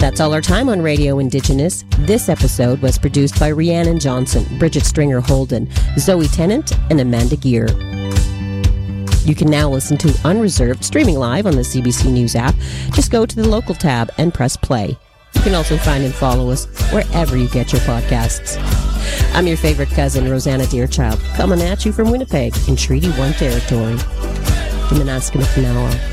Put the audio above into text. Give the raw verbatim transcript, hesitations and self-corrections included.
That's all our time on Radio Indigenous. This episode was produced by Rhiannon Johnson, Bridget Stringer Holden, Zoe Tennant, and Amanda Gear. You can now listen to Unreserved streaming live on the C B C News app. Just go to the local tab and press play. You can also find and follow us wherever you get your podcasts. I'm your favorite cousin, Rosanna Deerchild, coming at you from Winnipeg in Treaty one territory. Jimenaskinipinawa.